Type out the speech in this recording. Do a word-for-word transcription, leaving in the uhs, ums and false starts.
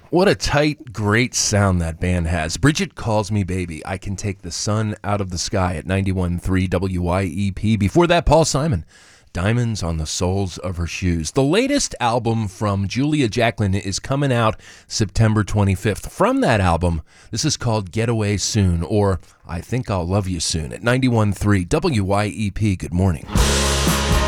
What a tight, great sound that band has. Bridget Calls Me Baby. I Can Take the Sun Out of the Sky at ninety-one point three W Y E P. Before that, Paul Simon, Diamonds on the Soles of Her Shoes. The latest album from Julia Jacklin is coming out September twenty-fifth. From that album, this is called Get Away Soon, or I Think I'll Love You Soon at ninety-one point three W Y E P. Good morning.